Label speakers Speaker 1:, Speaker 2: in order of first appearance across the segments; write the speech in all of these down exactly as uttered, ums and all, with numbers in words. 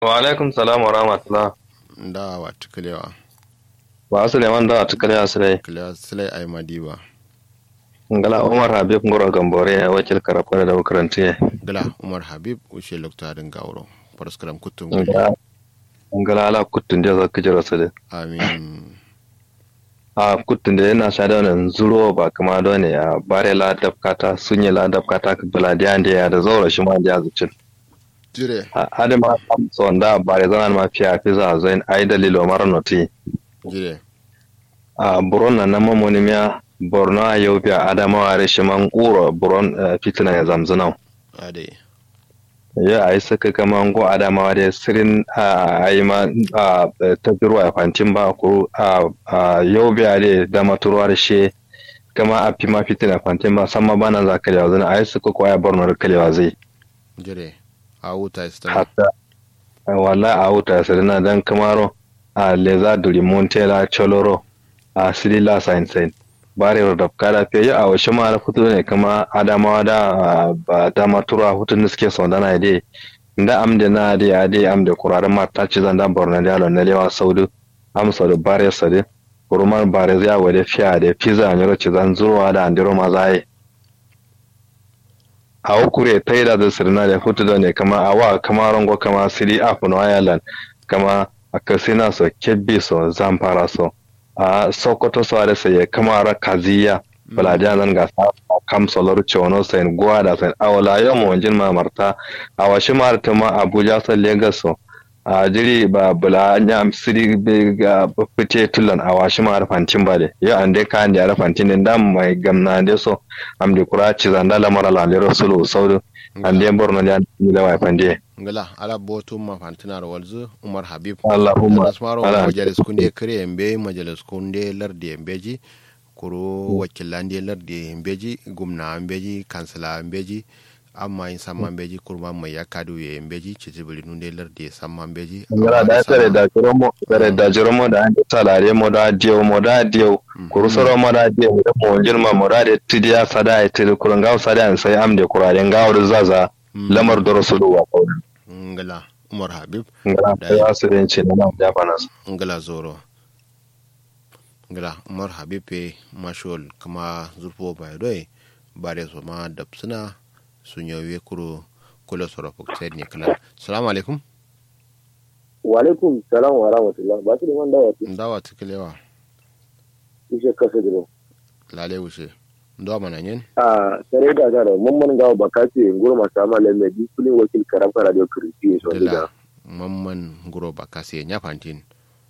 Speaker 1: Wa alaikum salam wa rahmatullah.
Speaker 2: da wa tukalewa
Speaker 1: Ba Suleiman da tukale asrai.
Speaker 2: kalewa silai ai madiba
Speaker 1: Ngala Umar Habib Ngoro Gambore ya wakil karafara da makaranti.
Speaker 2: gala umar habib ushe loktarin gawro paraskaram kutum gulle
Speaker 1: Ngala ngala ala kuttun da zaka jira su da.
Speaker 2: amin
Speaker 1: A kuttun da yana sha da wannan zuro ba kama da ne a bare la dafkata sunye la dafkata ka bala da yanda ya da zaura shi ma da zucin.
Speaker 2: jire
Speaker 1: Adama so da bare zanan ma fiya fi za zain ai dalilo maranoti.
Speaker 2: jire
Speaker 1: A buron nan mamoni miya Borno a yau biya Adamawa reshiman uro buron eh, fitina ya zamzunau.
Speaker 2: ade
Speaker 1: Ya a yi saka kaman go Adamawa da sirin a yi ma a ta birwa ya fantin ba ko a a yau biya da da maturuwa da she kama a fi ma fitina fantin ba san ma bana za kalewa zana a yi saka ko ya Borno da kalewa zai.
Speaker 2: jire a wuta istan
Speaker 1: Hatta wala a wuta sirina dan kamaro a leza duri montela choloro a silila sain sain. Bare da kada fe ya a washe ma fito ne kama Adamawa da ba da matura hutun da suke son dana dai nda amde na de ade amde kurare ma ta ci zanda Borno da lon ne lewa saudu am saudu bare sade kuruman bare ya wade fiya da pizza ne ro ci zan zuwa da andiro ma zai a ukure taida da sirna da hutu da ne kama awa kama rango kama siri afuno ayalan kama akasina so kebbi so zamfara so a sokoto so da sai kamara kaziya baladiya nan ga kam solar chono sen gwada sen awala yo mo jin ma marta awashi marta ma abuja sa lagos so a jiri ba bula nya siri be ga fite tulan awashi ma fantin bale yo ande ka ande ara fantin den dam mai gamna ande so amde kuraci zanda lamara la le rasulu saudu ande borno nya ni da wa fande
Speaker 2: ngala ala botu ma fantinar walzu umar habib
Speaker 1: Allahumma
Speaker 2: nasmaro
Speaker 1: ala
Speaker 2: majalis kunde kare embe majalis kunde lardi embeji kuro wakilande lardi embeji gumna embeji kansala embeji amma in samma embeji kurma mai yakadu ye embeji cicibili nunde lardi samma embeji
Speaker 1: ngara da tare da jiromo tare da jiromo da an salare mo da dio mo da dio kurusoro mo da dio mo jirma mo da de tidiya sada e tiri kuranga sada an sai amde kurare ngawru zaza lamar da rasulu wa kawai
Speaker 2: ngala umar habib
Speaker 1: ngara
Speaker 2: da
Speaker 1: ya asirinci na nan japanas
Speaker 2: ngala zoro ngala umar habib pe mashol kama zurfo bai doi bare so ma dabsuna sun yawe kuro kula soro foksaid ne kala assalamu alaikum
Speaker 3: wa alaikum salam wa rahmatullah ba su da man dawa ce
Speaker 2: ndawa tikelewa
Speaker 3: ishe kasa diro
Speaker 2: lale wuce ndo mana yin
Speaker 3: a tare da gara mun man gawa bakati ngoro ma sama le me di kulin wakil karam kara da kristi so da
Speaker 2: dila mamman nguro bakase nya fantin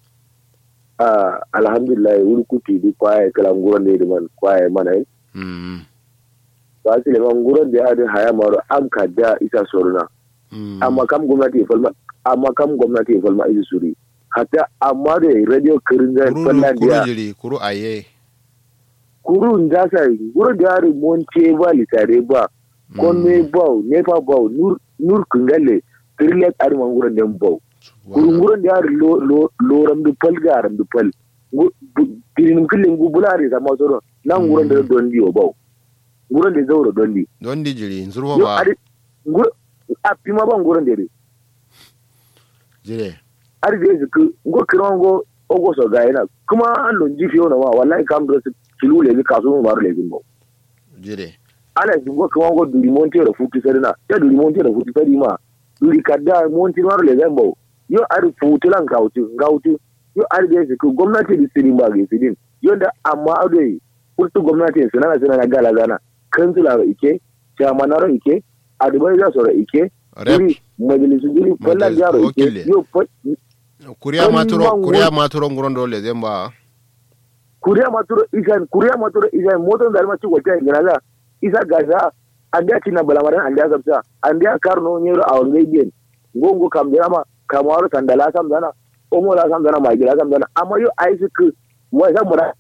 Speaker 3: a alhamdulillah wuri kuti di kwaye kala ngoro ne di man kwaye mana yi
Speaker 2: mm
Speaker 3: ba su le man ngoro da ya haya maro am ka da isa soruna
Speaker 2: mm
Speaker 3: amma kam gwamnati falma amma kam gwamnati falma izi suri hatta amma da radio kirin da
Speaker 2: kuru
Speaker 3: fallan
Speaker 2: kuru
Speaker 3: da
Speaker 2: jiri kuru aye
Speaker 3: kurun da sai ngoro da ya monte ba litare ba kome bau nepa bau nur nur kungale trilet ari manguran dem bau kurunguran da lo lo loram du pal garam du pal tirin kullin gubulare sama soro nan nguran da dondi o bau nguran da zauro dondi
Speaker 2: don di jiri zurfo
Speaker 3: yo
Speaker 2: ba
Speaker 3: ari ngur api ma ba nguran da
Speaker 2: jire
Speaker 3: ari da zuku ngo kirongo ogo so gaina kuma an lo jifi ona ma wallahi kam do kilu le ka so ma le bau
Speaker 2: jire
Speaker 3: ala jingo kuma ngo duri monte da futu sarina ya duri monte da futu sari ma duri kadda monte maro le zambo yo ari futu lan gautu gautu yo ari da su gwamnati da sirin ba ga sirin yo da amma adoi kurtu gwamnati su na sana gala gana kansula ro ike chairman ro ike advisor so ro ike
Speaker 2: rep
Speaker 3: majalisu duri fallan jaro ike
Speaker 2: wakile.
Speaker 3: yo
Speaker 2: kuriya maturo
Speaker 3: Wani
Speaker 2: kuriya
Speaker 3: wango-
Speaker 2: maturo nguron dole zemba
Speaker 3: kuriya maturo isan kuriya maturo isan moton da ma ci wata gina isa gaza anda tina balamaran anda sabta anda karno nyero awon gaiben gongo kamdama kamaro sandala sam dana omo la sam dana magila sam dana amma yo aisik mo sa mura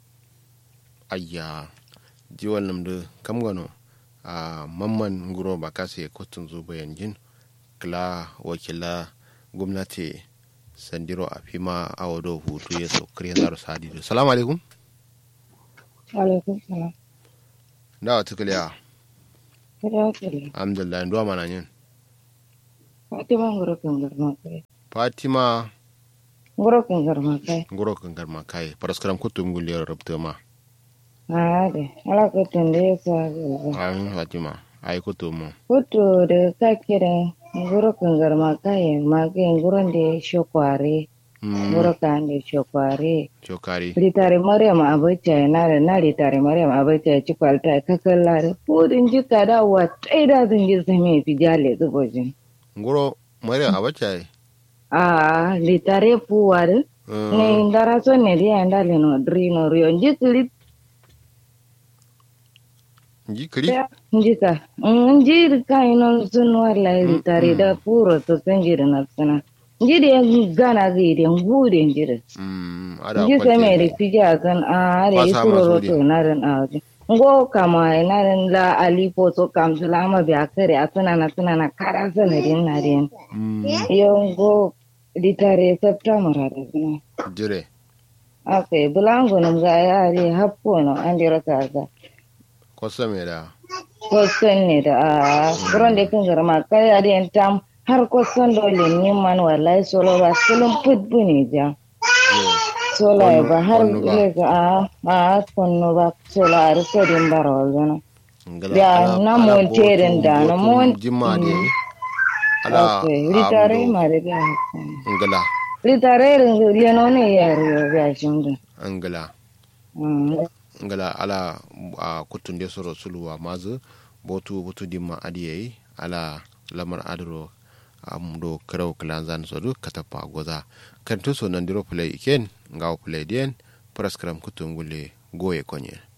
Speaker 2: ayya jiwal namdu kam gano a mamman nguro bakase kotun zuba yanjin kla wakila gwamnati sandiro a fima awado hutu ya sokri zaru sadido salamu alaikum
Speaker 4: alaikum salam
Speaker 2: dawa tukaliya
Speaker 4: kada kare
Speaker 2: alhamdulillah ndo mana yin
Speaker 4: Fatima ngoro kangar makai.
Speaker 2: Fatima
Speaker 4: Ngoro kangar makai.
Speaker 2: ngoro kangar makai paraskaram kutum gulle rabtama
Speaker 4: Ah de. Ala ko tunde sa ga.
Speaker 2: amin Fatima ai kutum
Speaker 4: Kutu da kakire ngoro kangar makai magai ngoro de shokware. Ngoro kan de shokware.
Speaker 2: chokari
Speaker 4: Ritare Maryam abacha na da na ritare Maryam abacha ci kwalta kakallare. Pudin jika da wa tsaida zan ji same fi jale zubojin.
Speaker 2: ngoro mare abacha
Speaker 4: Ah, litare puar ne indara so ne dia andale no drino rio njikli
Speaker 2: jikri
Speaker 4: njika njir kai no sunwa la litare da puro to senjir na sana njiri gana gidi ngude njiri
Speaker 2: mm ada
Speaker 4: njika me ri fija kan a re isuro to naran a ngo kama naran la ali poto kam salama bi akare asana na sana na kara sana din na din yo ngo litare september da sana
Speaker 2: jire
Speaker 4: okay bulango num ga yari happo no andira kaza
Speaker 2: kosa me da
Speaker 4: kosan ne da a furon da kan garma kai ari entam har kosan dole ni man wallahi solo ba sulun putbu ne ja solo ba har le ga a a konno ba solo ar sedin baro zana ya na mo teren da na mo
Speaker 2: jimma de ala
Speaker 4: okay ritare mare da
Speaker 2: ngala
Speaker 4: ritare rieno ne yaro ya shinda
Speaker 2: angala
Speaker 4: mm
Speaker 2: ngala ala a kutunde soro suluwa mazu botu botu dimma adiye ala lamar adro amdo kraw klanzan sodu katapa goza kanto so nandiro play iken ngaw play den praskram kutungule goye konye